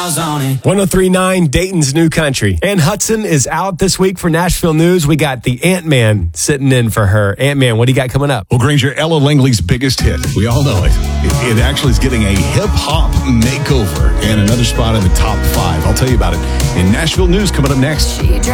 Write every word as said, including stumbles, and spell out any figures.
miles on it. one oh three point nine Dayton's New Country. Ann Hudson is out this week for Nashville News. We got the Ant-Man sitting in for her. Ant-Man, what do you got coming up? Well, Granger, Ella Langley's biggest hit. We all know it. It, it actually is getting a hip-hop makeover and another spot in the top five. I'll tell you about it in Nashville News coming up next.